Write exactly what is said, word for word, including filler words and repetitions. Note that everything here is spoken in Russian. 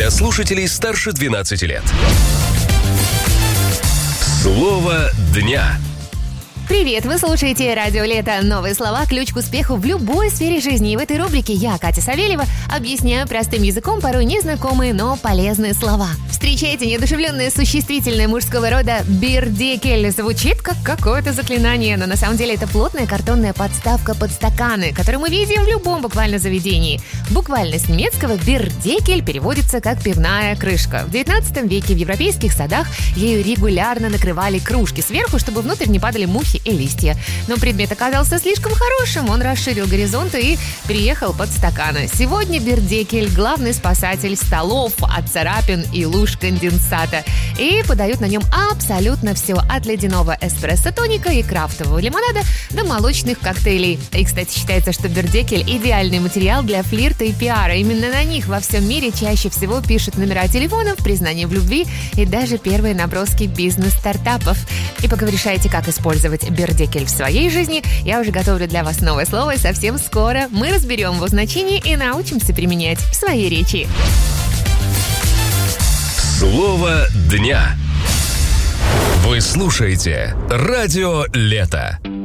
для слушателей старше двенадцати лет. Слово дня. Привет! Вы слушаете «Радио Лето». Новые слова – ключ к успеху в любой сфере жизни. И в этой рубрике я, Катя Савельева, объясняю простым языком порой незнакомые, но полезные слова. Встречайте неодушевленное существительное мужского рода «бирдекель». Звучит как какое-то заклинание, но на самом деле это плотная картонная подставка под стаканы, которую мы видим в любом буквально заведении. Буквально с немецкого «бирдекель» переводится как «пивная крышка». В девятнадцатом веке в европейских садах ею регулярно накрывали кружки сверху, чтобы внутрь не падали мухи и листья. Но предмет оказался слишком хорошим, он расширил горизонты и приехал под стаканы. Сегодня бирдекель – главный спасатель столов от царапин и луж конденсата. И подают на нем абсолютно все, от ледяного эспрессо-тоника и крафтового лимонада до молочных коктейлей. И, кстати, считается, что бирдекель – идеальный материал для флирта и пиара. Именно на них во всем мире чаще всего пишут номера телефонов, признание в любви и даже первые наброски бизнес-стартапов. И пока вы решаете, как использовать бирдекель в своей жизни, я уже готовлю для вас новое слово, и совсем скоро мы разберем его значение и научимся применять в своей речи. Слово дня. Вы слушаете «Радио Лето».